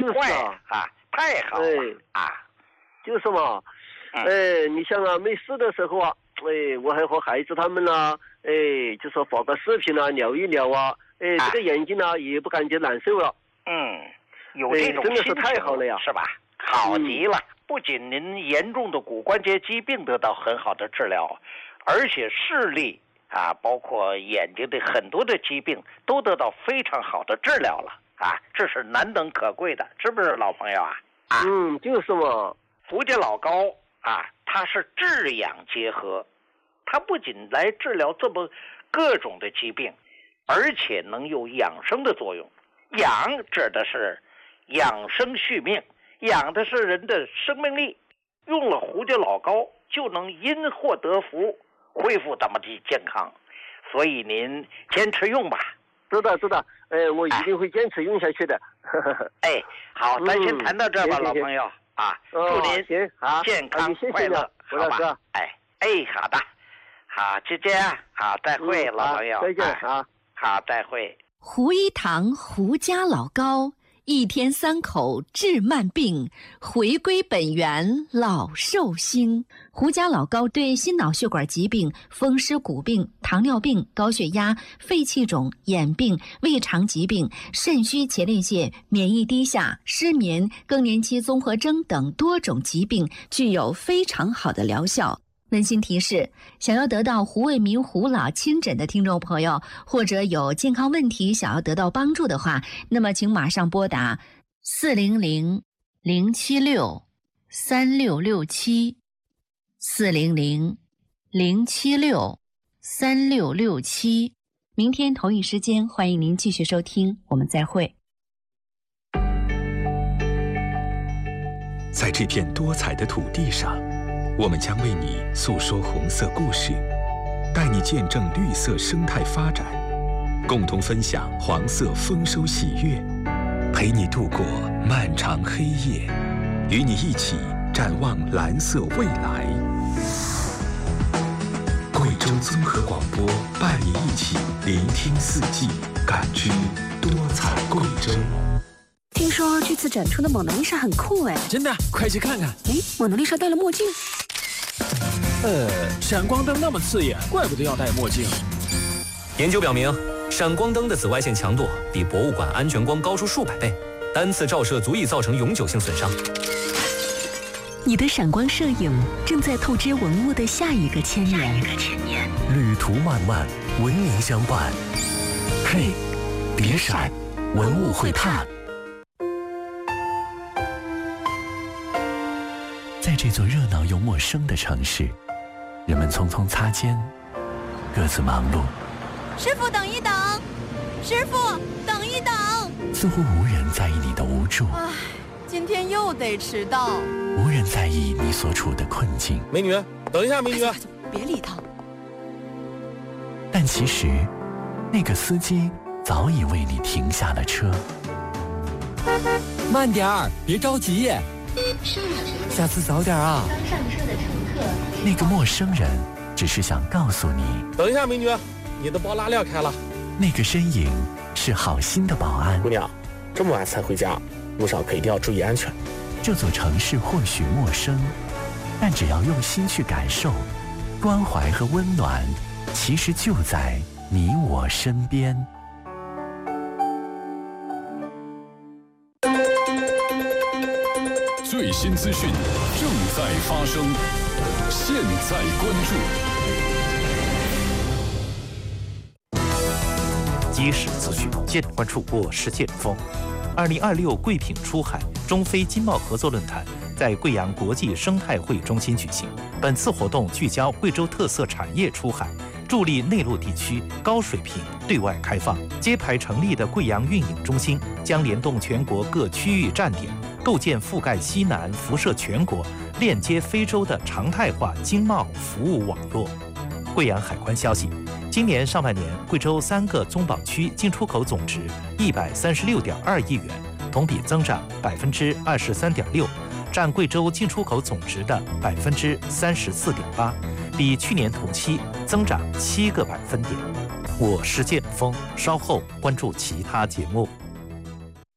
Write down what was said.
坏啊，太好了啊！ 就是嘛，你像啊，没事的时候啊，我还和孩子他们呢，就说发个视频啊，聊一聊啊，这个眼睛呢也不感觉难受了。 有这种真的是太好了呀， 是吧？好极了！不仅您严重的骨关节疾病得到很好的治疗，而且视力啊，包括眼睛的很多的疾病都得到非常好的治疗了啊，这是难能可贵的，是不是老朋友啊？ 就是嘛。 胡家老高啊，它是治养结合，它不仅来治疗这么各种的疾病，而且能有养生的作用。养指的是养生续命，养的是人的生命力。用了胡家老高，就能因祸得福，恢复咱们的健康。所以您坚持用吧。 知道，我一定会坚持用下去的。 好，咱先谈到这吧，老朋友啊，祝您健康快乐，好吧？好的，好，就这样，好，再会，老朋友， 再见啊， 好，再会。 胡一堂胡家老高，一天3口治慢病，回归本源老寿星。胡家老高对心脑血管疾病、风湿骨病、糖尿病、高血压、肺气肿、眼病、胃肠疾病、肾虚前列腺、免疫低下、失眠、更年期综合征等多种疾病具有非常好的疗效。温馨提示：想要得到胡卫民胡老亲诊的听众朋友，或者有健康问题想要得到帮助的话，那么请马上拨打400-076-3667 400-076-3667。明天同一时间，欢迎您继续收听，我们再会。 在这片多彩的土地上，我们将为你诉说红色故事，带你见证绿色生态发展，共同分享黄色丰收喜悦，陪你度过漫长黑夜，与你一起展望蓝色未来。贵州综合广播伴你一起聆听四季，感知多彩贵州。 听说这次展出的蒙娜丽莎很酷哎！ 真的，快去看看。 蒙娜丽莎戴了墨镜。 闪光灯那么刺眼，怪不得要戴墨镜。 研究表明，闪光灯的紫外线强度比博物馆安全光高出数百倍，单次照射足以造成永久性损伤。 你的闪光摄影正在透支文物的下一个千年。 旅途漫漫，文明相伴。嘿，别闪，文物会探。在这座热闹又陌生的城市，人们匆匆擦肩，各自忙碌。 师傅，等一等！师傅，等一等！ 似乎无人在意你的无助。 今天又得迟到。 无人在意你所处的困境。 美女，等一下，美女！ 别理他。 但其实，那个司机早已为你停下了车。 慢点儿，别着急。下次早点啊！ 刚上车的乘客， 那个陌生人只是想告诉你， 等一下，美女，你的包拉链开了。 那个身影是好心的保安。 姑娘，这么晚才回家，路上可一定要注意安全。 这座城市或许陌生，但只要用心去感受，关怀和温暖其实就在你我身边。 最新资讯正在发生，现在关注。即时资讯，接着关注我是剑锋。2026贵品出海中非经贸合作论坛在贵阳国际生态会中心举行。本次活动聚焦贵州特色产业出海，助力内陆地区高水平对外开放。揭牌成立的贵阳运营中心将联动全国各区域站点，构建覆盖西南、辐射全国、链接非洲的常态化经贸服务网络。贵阳海关消息，今年上半年，贵州3个综保区进出口总值136.2亿元，同比增长23.6%，占贵州进出口总值的34.8%，比去年同期增长7个百分点。我是剑锋，稍后关注其他节目。